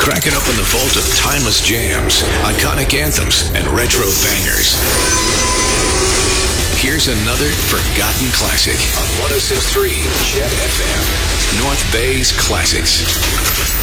cracking open the vault of timeless jams, iconic anthems, and retro bangers. Here's another forgotten classic on 106.3 Jet FM, North Bay's Classics.